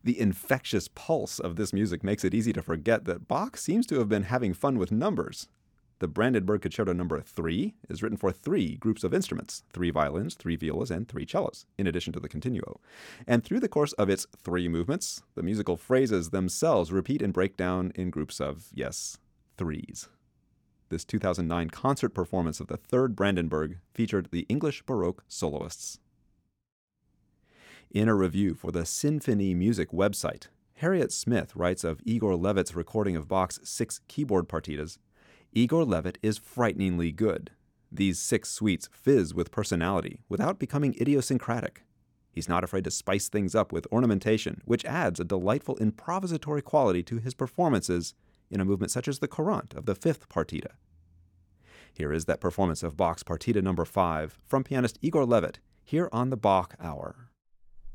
The infectious pulse of this music makes it easy to forget that Bach seems to have been having fun with numbers. The Brandenburg Concerto No. 3 is written for 3 groups of instruments, 3 violins, 3 violas, and 3 cellos, in addition to the continuo. And through the course of its 3 movements, the musical phrases themselves repeat and break down in groups of, yes, threes. This 2009 concert performance of the Third Brandenburg featured the English Baroque soloists. In a review for the Symphony Music website, Harriet Smith writes of Igor Levit's recording of Bach's 6 keyboard partitas, Igor Levit is frighteningly good. These 6 suites fizz with personality without becoming idiosyncratic. He's not afraid to spice things up with ornamentation, which adds a delightful improvisatory quality to his performances in a movement such as the Courante of the 5th partita. Here is that performance of Bach's Partita No. 5 from pianist Igor Levit here on the Bach Hour.